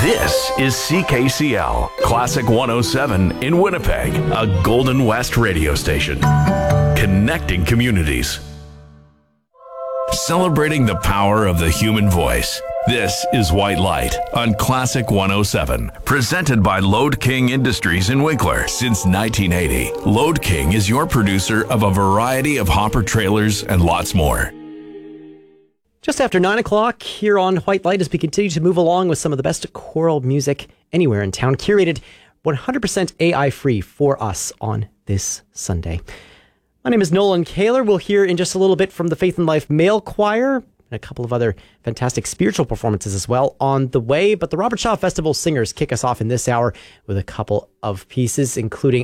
This is CKCL, Classic 107 in Winnipeg, a Golden West radio station. Connecting communities. Celebrating the power of the human voice. This is White Light on Classic 107, presented by Load King Industries in Winkler. Since 1980, Load King is your producer of a variety of hopper trailers and lots more. Just after 9 o'clock here on White Light as we continue to move along with some of the best choral music anywhere in town, curated 100% AI free for us on this Sunday. My name is Nolan Kaler. We'll hear in just a little bit from the Faith and Life Male Choir and a couple of other fantastic spiritual performances as well on the way. But the Robert Shaw Festival Singers kick us off in this hour with a couple of pieces, including